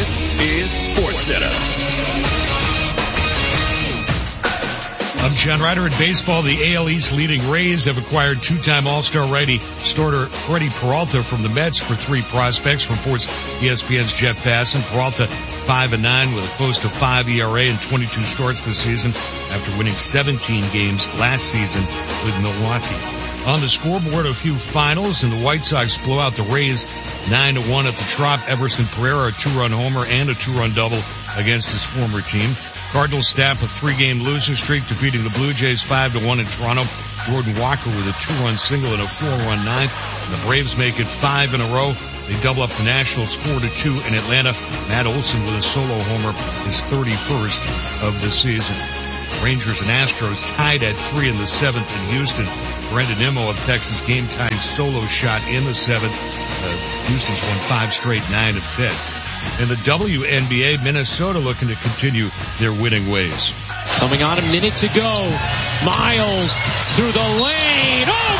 This is SportsCenter. I'm John Ryder. In baseball, the AL East leading Rays have acquired two-time All-Star righty starter Freddie Peralta from the Mets for 3 prospects, reports ESPN's Jeff Passan. Peralta 5-9 with a close to 5 ERA and 22 starts this season after winning 17 games last season with Milwaukee. On the scoreboard, a few finals, and the White Sox blow out the Rays 9-1 at the Trop. Everson Pereira, a 2-run homer and a 2-run double against his former team. Cardinals snap a 3-game losing streak, defeating the Blue Jays 5-1 in Toronto. Jordan Walker with a 2-run single and a 4-run ninth. And the Braves make it 5 in a row. They double up the Nationals 4-2 in Atlanta. Matt Olson with a solo homer, his 31st of the season. Rangers and Astros tied at 3 in the 7th in Houston. Brendan Nimmo of Texas game-tying solo shot in the 7th. Houston's won 5 straight, 9 of 10. In the WNBA, Minnesota looking to continue their winning ways. Coming on, a minute to go. Miles through the lane. Oh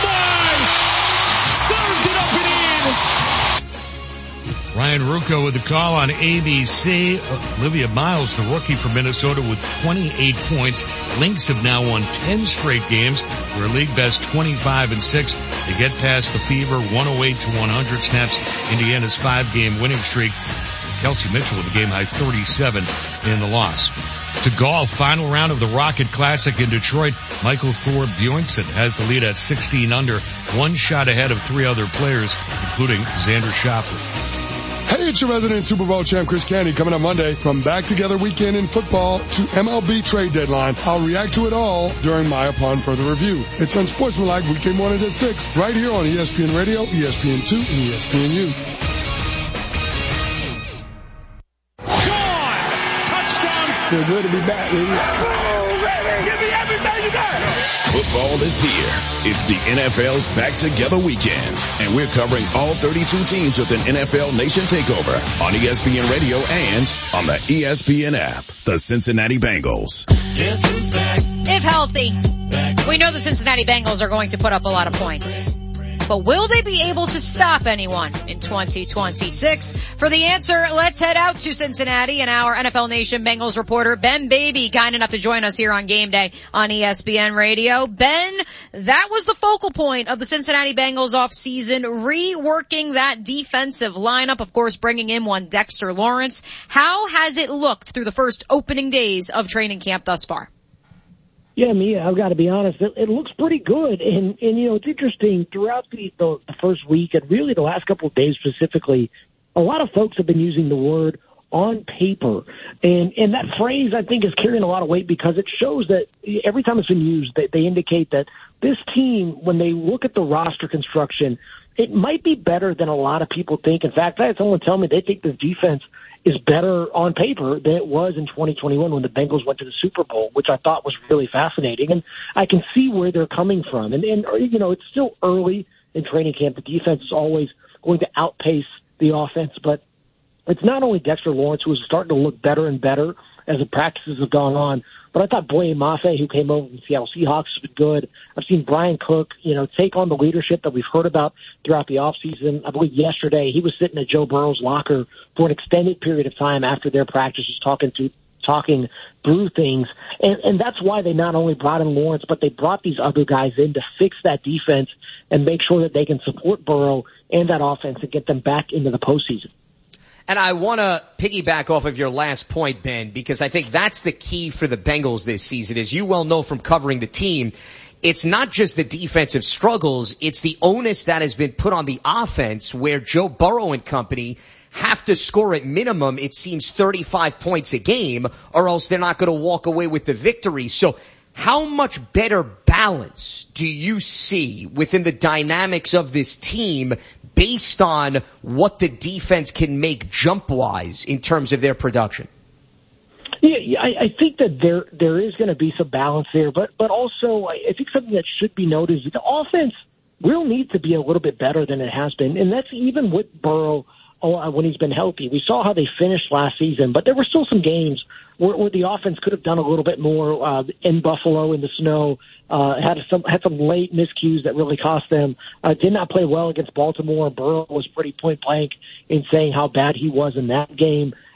my! Served it up and in. Ryan Ruocco with the call on ABC. Olivia Miles, the rookie from Minnesota, with 28 points. Lynx have now won 10 straight games. They're a league best 25-6. They get past the Fever 108-100, snaps Indiana's 5-game winning streak. Kelsey Mitchell with a game-high 37 in the loss. To golf, final round of the Rocket Classic in Detroit. Michael Thor Bjornsson has the lead at 16 under, 1 shot ahead of 3 other players, including Xander Schauffele. Hey, it's your resident Super Bowl champ, Chris Candy, coming up Monday. From back together weekend in football to MLB trade deadline, I'll react to it all during my Upon Further Review. It's Unsportsmanlike, weekend morning at 6, right here on ESPN Radio, ESPN2, and ESPNU. Feel good to be back, baby. Give me everything you got. Football is here. It's the NFL's Back Together weekend, and we're covering all 32 teams with an NFL Nation takeover on ESPN Radio and on the ESPN app. The Cincinnati Bengals. Guess who's back? If healthy, we know the Cincinnati Bengals are going to put up a lot of points. But will they be able to stop anyone in 2026? For the answer, let's head out to Cincinnati, and our NFL Nation Bengals reporter, Ben Baby, kind enough to join us here on Game Day on ESPN Radio. Ben, that was the focal point of the Cincinnati Bengals offseason, reworking that defensive lineup, of course, bringing in one Dexter Lawrence. How has it looked through the first opening days of training camp thus far? Yeah, Mia, I've got to be honest. It looks pretty good. And you know, it's interesting. Throughout the first week and really the last couple of days specifically, a lot of folks have been using the word on paper. And that phrase, I think, is carrying a lot of weight because it shows that every time it's been used, they indicate that this team, when they look at the roster construction, it might be better than a lot of people think. In fact, I had someone tell me they think this defense is better on paper than it was in 2021 when the Bengals went to the Super Bowl, which I thought was really fascinating. And I can see where they're coming from. And you know, it's still early in training camp. The defense is always going to outpace the offense, but it's not only Dexter Lawrence, who is starting to look better and better as the practices have gone on, but I thought Boye Mafe, who came over from Seattle Seahawks, has been good. I've seen Brian Cook, take on the leadership that we've heard about throughout the offseason. I believe yesterday he was sitting at Joe Burrow's locker for an extended period of time after their practices, talking through things. And that's why they not only brought in Lawrence, but they brought these other guys in to fix that defense and make sure that they can support Burrow and that offense and get them back into the postseason. And I want to piggyback off of your last point, Ben, because I think that's the key for the Bengals this season. As you well know from covering the team, it's not just the defensive struggles, it's the onus that has been put on the offense where Joe Burrow and company have to score at minimum, it seems, 35 points a game, or else they're not going to walk away with the victory. So how much better balance do you see within the dynamics of this team based on what the defense can make jump-wise in terms of their production? Yeah, I think that there is going to be some balance there, but also I think something that should be noted is the offense will need to be a little bit better than it has been, and that's even with Burrow when he's been healthy. We saw how they finished last season, but there were still some games where the offense could have done a little bit more in Buffalo in the snow. Had some late miscues that really cost them. Did not play well against Baltimore. Burrow was pretty point blank in saying how bad he was in that game.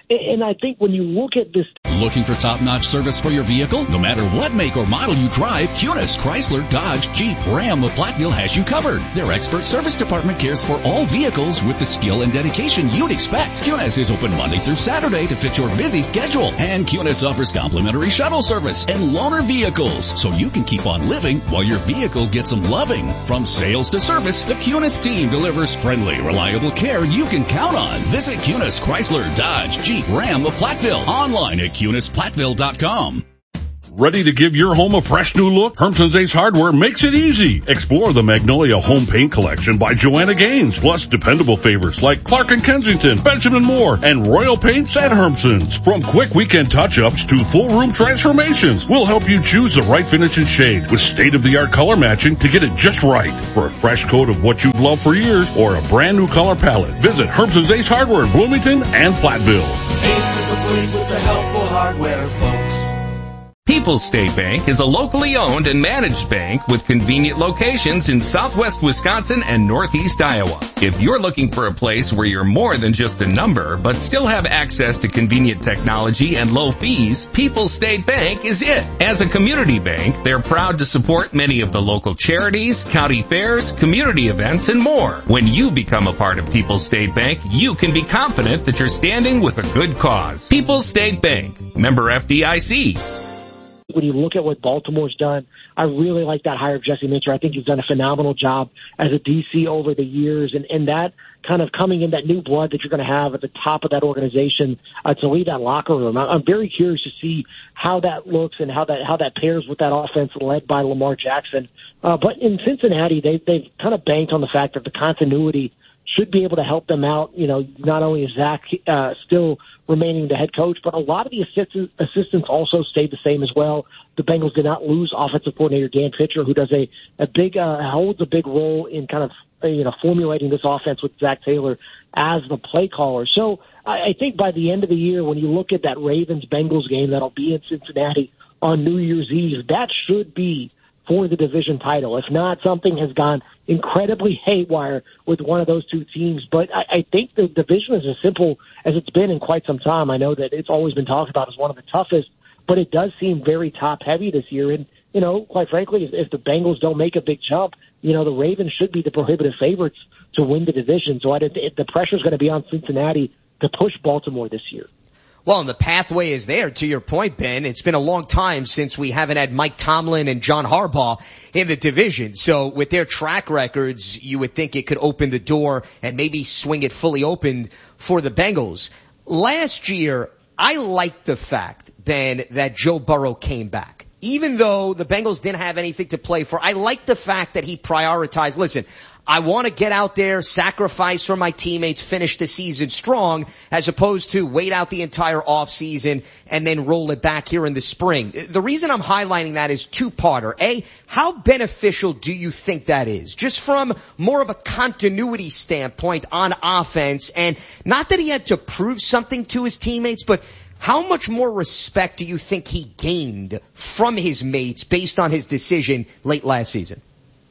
And I think when you look at this... Looking for top-notch service for your vehicle? No matter what make or model you drive, Kunis, Chrysler, Dodge, Jeep, Ram, or Platteville has you covered. Their expert service department cares for all vehicles with the skill and dedication you'd expect. Kunis is open Monday through Saturday to fit your busy schedule. And Kunis offers complimentary shuttle service and loaner vehicles, so you can keep on living while your vehicle gets some loving. From sales to service, the Kunis team delivers friendly, reliable care you can count on. Visit Kunis, Chrysler, Dodge, Jeep, Ram of Platteville. Online at KunisPlatteville.com. Ready to give your home a fresh new look? Hermson's Ace Hardware makes it easy. Explore the Magnolia Home Paint Collection by Joanna Gaines, plus dependable favorites like Clark & Kensington, Benjamin Moore, and Royal Paints at Hermson's. From quick weekend touch-ups to full room transformations, we'll help you choose the right finish and shade with state-of-the-art color matching to get it just right. For a fresh coat of what you've loved for years or a brand new color palette, visit Hermson's Ace Hardware in Bloomington and Platteville. Ace is the place with the helpful hardware, folks. People's State Bank is a locally owned and managed bank with convenient locations in southwest Wisconsin and northeast Iowa. If you're looking for a place where you're more than just a number, but still have access to convenient technology and low fees, People's State Bank is it. As a community bank, they're proud to support many of the local charities, county fairs, community events, and more. When you become a part of People's State Bank, you can be confident that you're standing with a good cause. People's State Bank, member FDIC. When you look at what Baltimore's done, I really like that hire of Jesse Minter. I think he's done a phenomenal job as a DC over the years, and that kind of coming in, that new blood that you're going to have at the top of that organization to lead that locker room. I'm very curious to see how that looks and how that pairs with that offense led by Lamar Jackson. But in Cincinnati, they've kind of banked on the fact that the continuity should be able to help them out. You know, not only is Zach still remaining the head coach, but a lot of the assistants also stayed the same as well. The Bengals did not lose offensive coordinator Dan Pitcher, who does holds a big role in kind of formulating this offense with Zach Taylor as the play caller. So I think by the end of the year, when you look at that Ravens-Bengals game that'll be in Cincinnati on New Year's Eve, that should be for the division title. If not, something has gone incredibly haywire with one of those two teams. But I think the division is as simple as it's been in quite some time. I know that it's always been talked about as one of the toughest, but it does seem very top-heavy this year. And, you know, quite frankly, if the Bengals don't make a big jump, you know, the Ravens should be the prohibitive favorites to win the division. So the pressure is going to be on Cincinnati to push Baltimore this year. Well, and the pathway is there, to your point, Ben. It's been a long time since we haven't had Mike Tomlin and John Harbaugh in the division. So with their track records, you would think it could open the door and maybe swing it fully open for the Bengals. Last year, I liked the fact, Ben, that Joe Burrow came back. Even though the Bengals didn't have anything to play for, I liked the fact that he prioritized, listen, I want to get out there, sacrifice for my teammates, finish the season strong, as opposed to wait out the entire offseason and then roll it back here in the spring. The reason I'm highlighting that is two-parter. A, how beneficial do you think that is? Just from more of a continuity standpoint on offense, and not that he had to prove something to his teammates, but how much more respect do you think he gained from his mates based on his decision late last season?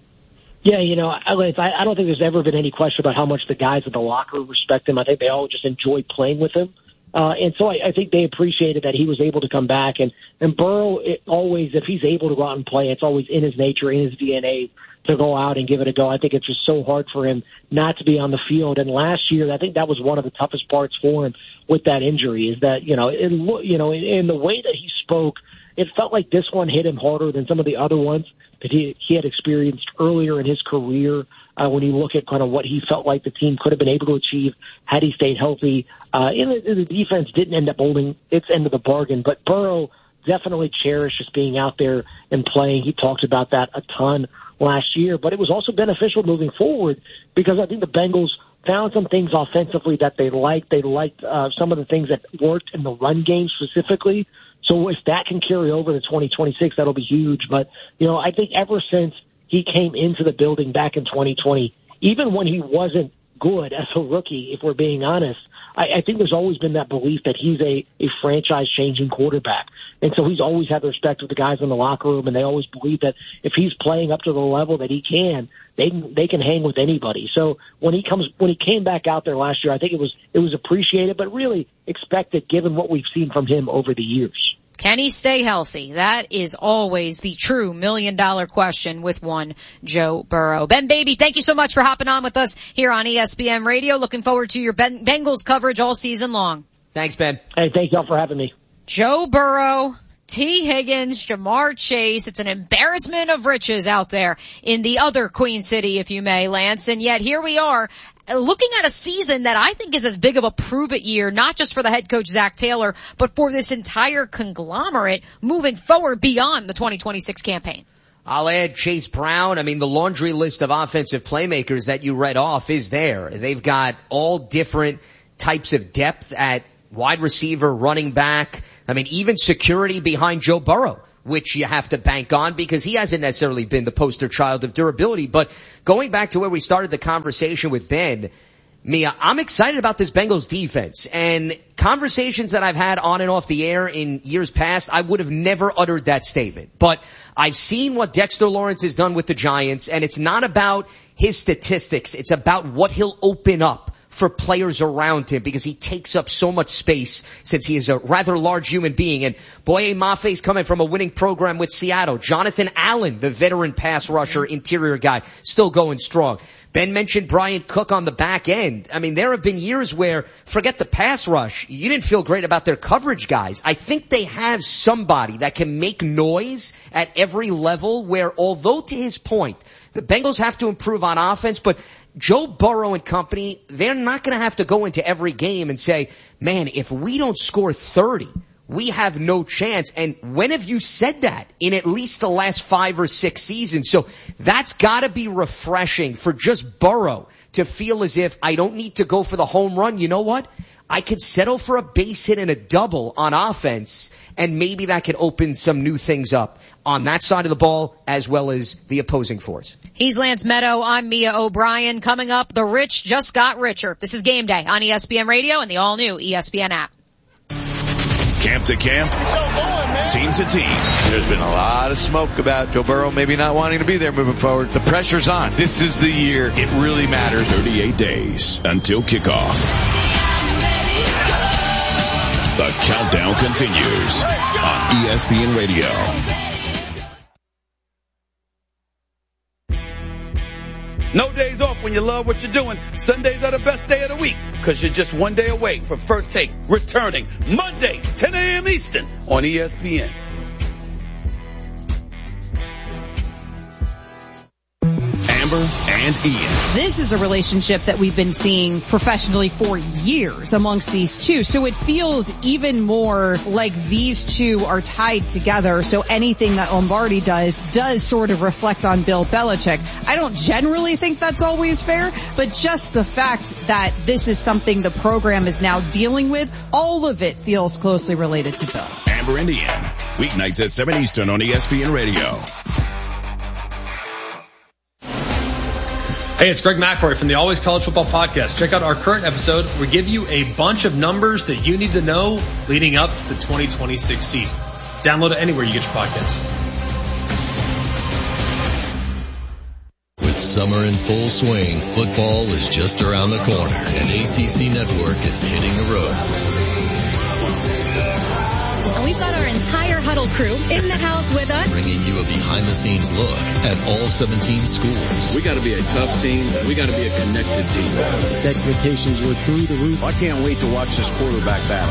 Yeah, you know, I don't think there's ever been any question about how much the guys in the locker room respect him. I think they all just enjoy playing with him. And so I think they appreciated that he was able to come back. And Burrow, always, if he's able to go out and play, it's always in his nature, in his DNA to go out and give it a go. I think it's just so hard for him not to be on the field. And last year, I think that was one of the toughest parts for him with that injury, is that, in the way that he spoke, it felt like this one hit him harder than some of the other ones that he had experienced earlier in his career. When you look at kind of what he felt like the team could have been able to achieve had he stayed healthy. The defense didn't end up holding its end of the bargain, but Burrow definitely cherishes being out there and playing. He talked about that a ton last year, but it was also beneficial moving forward because I think the Bengals found some things offensively that they liked. They liked some of the things that worked in the run game specifically. So if that can carry over to 2026, that'll be huge. But, I think ever since he came into the building back in 2020, even when he wasn't good as a rookie, if we're being honest, I think there's always been that belief that he's a franchise-changing quarterback. And so he's always had the respect of the guys in the locker room, and they always believe that if he's playing up to the level that he can, they can hang with anybody. So when he came back out there last year, I think it was appreciated, but really expected given what we've seen from him over the years. Can he stay healthy? That is always the true $1 million question with one Joe Burrow. Ben Baby, thank you so much for hopping on with us here on ESPN Radio. Looking forward to your Bengals coverage all season long. Thanks, Ben. Hey, thank y'all for having me. Joe Burrow, T. Higgins, Jamar Chase. It's an embarrassment of riches out there in the other Queen City, if you may, Lance. And yet here we are, looking at a season that I think is as big of a prove-it year, not just for the head coach, Zach Taylor, but for this entire conglomerate moving forward beyond the 2026 campaign. I'll add Chase Brown. I mean, the laundry list of offensive playmakers that you read off is there. They've got all different types of depth at wide receiver, running back. I mean, even security behind Joe Burrow, which you have to bank on because he hasn't necessarily been the poster child of durability. But going back to where we started the conversation with Ben, Mia, I'm excited about this Bengals defense. And conversations that I've had on and off the air in years past, I would have never uttered that statement. But I've seen what Dexter Lawrence has done with the Giants, and it's not about his statistics. It's about what he'll open up for players around him because he takes up so much space since he is a rather large human being. And Boye Mafe's coming from a winning program with Seattle. Jonathan Allen, the veteran pass rusher, interior guy, still going strong. Ben mentioned Brian Cook on the back end. I mean, there have been years where, forget the pass rush, you didn't feel great about their coverage guys. I think they have somebody that can make noise at every level where, although to his point, the Bengals have to improve on offense, but Joe Burrow and company, they're not going to have to go into every game and say, man, if we don't score 30, we have no chance. And when have you said that? In at least the last 5 or 6 seasons. So that's got to be refreshing for just Burrow to feel as if I don't need to go for the home run. You know what? I could settle for a base hit and a double on offense, and maybe that could open some new things up on that side of the ball as well as the opposing force. He's Lance Meadow. I'm Mia O'Brien. Coming up, the rich just got richer. This is Game Day on ESPN Radio and the all-new ESPN app. Camp to camp, team to team. There's been a lot of smoke about Joe Burrow maybe not wanting to be there moving forward. The pressure's on. This is the year it really matters. 38 days until kickoff. The countdown continues on ESPN Radio. No days off when you love what you're doing. Sundays are the best day of the week because you're just one day away from First Take returning Monday, 10 a.m. Eastern on ESPN. Amber and Ian. This is a relationship that we've been seeing professionally for years amongst these two. So it feels even more like these two are tied together. So anything that Lombardi does sort of reflect on Bill Belichick. I don't generally think that's always fair, but just the fact that this is something the program is now dealing with, all of it feels closely related to Bill. Amber and Ian, weeknights at 7 Eastern on ESPN Radio. Hey, it's Greg McElroy from the Always College Football Podcast. Check out our current episode. We give you a bunch of numbers that you need to know leading up to the 2026 season. Download it anywhere you get your podcasts. With summer in full swing, football is just around the corner, and ACC Network is hitting the road. And we've got our entire Huddle crew in the house with us, bringing you a behind-the-scenes look at all 17 schools. We got to be a tough team. We got to be a connected team. The expectations were through the roof. I can't wait to watch this quarterback battle.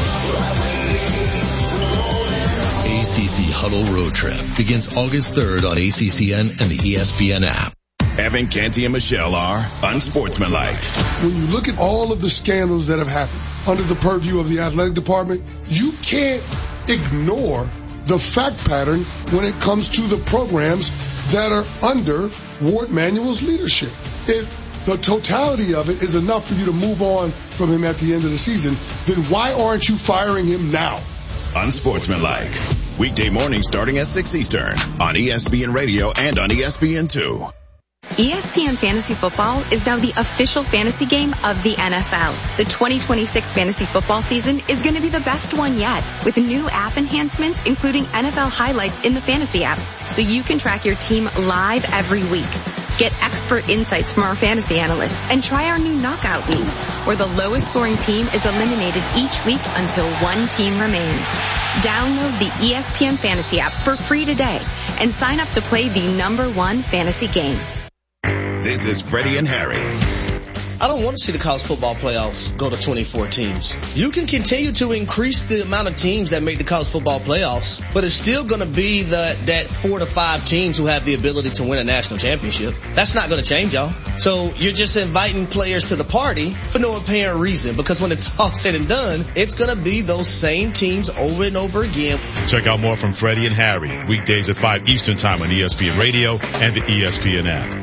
ACC Huddle Road Trip begins August 3rd on ACCN and the ESPN app. Evan, Canty, and Michelle are unsportsmanlike. When you look at all of the scandals that have happened under the purview of the athletic department, you can't ignore the fact pattern when it comes to the programs that are under Ward Manuel's leadership. If the totality of it is enough for you to move on from him at the end of the season, then why aren't you firing him now? Unsportsmanlike. Weekday mornings starting at 6 Eastern on ESPN Radio and on ESPN2. ESPN Fantasy Football is now the official fantasy game of the NFL. The 2026 fantasy football season is going to be the best one yet, with new app enhancements including NFL highlights in the fantasy app, so you can track your team live every week. Get expert insights from our fantasy analysts and try our new knockout leagues, where the lowest scoring team is eliminated each week until one team remains. Download the ESPN Fantasy app for free today and sign up to play the #1 fantasy game. This is Freddie and Harry. I don't want to see the college football playoffs go to 24 teams. You can continue to increase the amount of teams that make the college football playoffs, but it's still going to be that 4 to 5 teams who have the ability to win a national championship. That's not going to change, y'all. So you're just inviting players to the party for no apparent reason, because when it's all said and done, it's going to be those same teams over and over again. Check out more from Freddie and Harry, weekdays at 5 Eastern Time on ESPN Radio and the ESPN app.